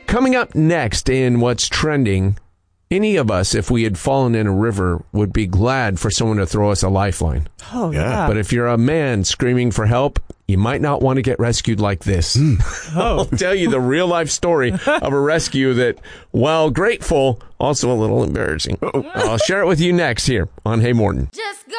Coming up next in What's Trending, any of us, if we had fallen in a river, would be glad for someone to throw us a lifeline. Oh, yeah. But if you're a man screaming for help, you might not want to get rescued like this. I'll tell you the real-life story of a rescue that, while grateful, also a little embarrassing. I'll share it with you next here on Hey Morton. Just go